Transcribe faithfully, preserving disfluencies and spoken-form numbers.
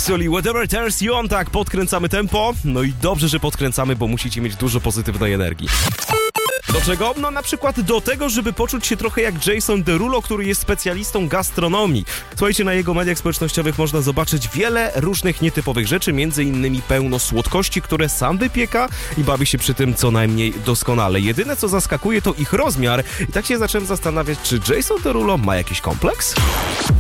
Actually, whatever turns you on, tak, podkręcamy tempo. No i dobrze, że podkręcamy, bo musicie mieć dużo pozytywnej energii. Do czego? No na przykład do tego, żeby poczuć się trochę jak Jason Derulo, który jest specjalistą gastronomii. Słuchajcie, na jego mediach społecznościowych można zobaczyć wiele różnych nietypowych rzeczy, między innymi pełno słodkości, które sam wypieka i bawi się przy tym co najmniej doskonale. Jedyne co zaskakuje to ich rozmiar i tak się zacząłem zastanawiać, czy Jason Derulo ma jakiś kompleks?